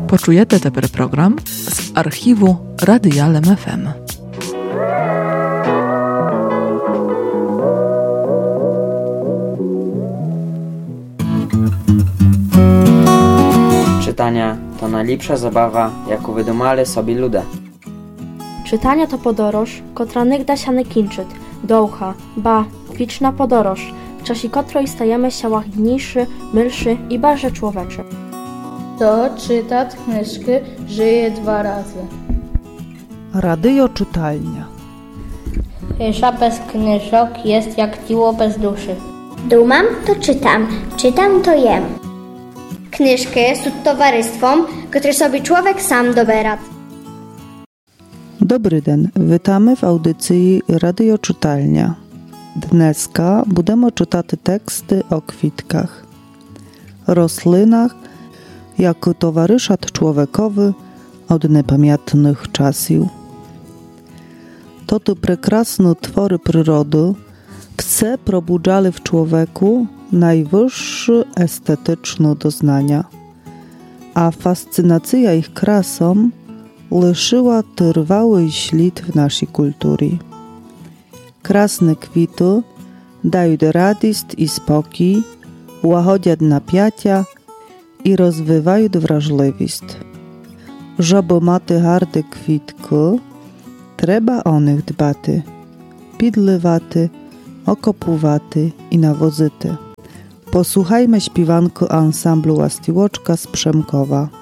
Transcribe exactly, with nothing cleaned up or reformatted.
Почуєте тепер програм з архіву Радіалем еф ем. Czytania to najlepsza zabawa, jaką wydumali sobie ludzie. Czytania to podoroż, kotra nigda się nie kończy, dołcha, ba, wieczna podoroż, w czasie której stajemy się łagodniejszy, milszy i bardziej człowieczy. To czytać kniżki żyje dwa razy. Radio czytalnia. Cisza bez kniżok jest jak ciło bez duszy. Dumam, to czytam, czytam, to jem. Kniżki są towarzystwom, które sobie człowiek sam dobera. Dobry den, witamy w audycji Radio Czytalnia. Dneska budemy czytać teksty o kwitkach, roślinach, jako towarzysat człowiekowy od niepamiętnych czasów. To te prekrasne twory przyrody wse probudzali w człowieku najwyższe estetyczne doznania, a fascynacja ich krasą leszyła trwały ślad w naszej kulturze. Krasne kwity dają radość i spokój, łagodzą napięcia i rozwijają wrażliwość. Żeby mieć harde kwitki, trzeba o nich dbać, pidlywać, okopować i nawozyć. Posłuchajmy śpiewanku ansamblu Łastiłoczka z Przemkowa.